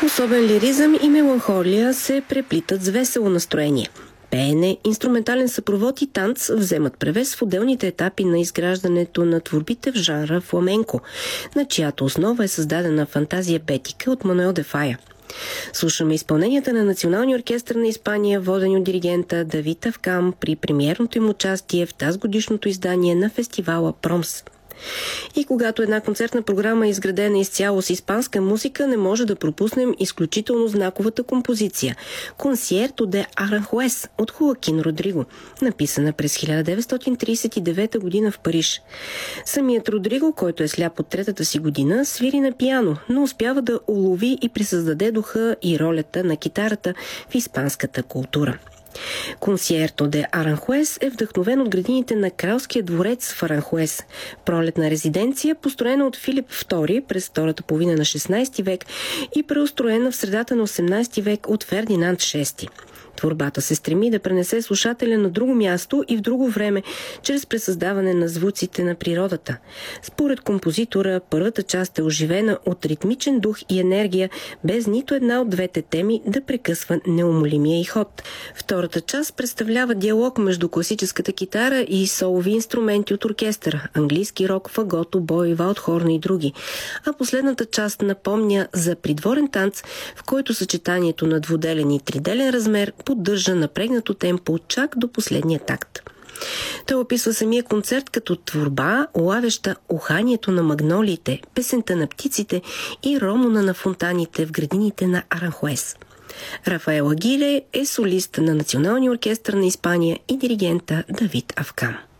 Особен лиризъм и меланхолия се преплитат с весело настроение. Пеене, инструментален съпровод и танц вземат превес в отделните етапи на изграждането на творбите в жанра фламенко, на чиято основа е създадена фантазия Бетика от Мануел де Фая. Слушаме изпълненията на Националния оркестър на Испания, водени от диригента Давид Авкам при премиерното им участие в тазгодишното издание на фестивала Промс. И когато една концертна програма е изградена изцяло с испанска музика, не може да пропуснем изключително знаковата композиция «Концерто де Аранхуес» от Хоакин Родриго, написана през 1939 година в Париж. Самият Родриго, който е сляп от третата си година, свири на пиано, но успява да улови и присъздаде духа и ролята на китарата в испанската култура. Концерто де Аранхуес е вдъхновен от градините на кралския дворец в Аранхуес, пролетна резиденция, построена от Филип II през втората половина на 16 век и преустроена в средата на 18 век от Фердинанд VI. Творбата се стреми да пренесе слушателя на друго място и в друго време, чрез пресъздаване на звуците на природата. Според композитора, първата част е оживена от ритмичен дух и енергия, без нито една от двете теми да прекъсва неумолимия й ход. Втората част представлява диалог между класическата китара и солови инструменти от оркестъра, английски рок, фагото, бой, валдхорн и други. А последната част напомня за придворен танц, в който съчетанието на двуделен и триделен размер поддържа напрегнато темпо чак до последния такт. Той описва самия концерт като творба, улавяща уханието на магнолиите, песента на птиците и ромона на фонтаните в градините на Аранхуес. Рафаел Агиле е солист на Националния оркестър на Испания и диригента Давид Авкам.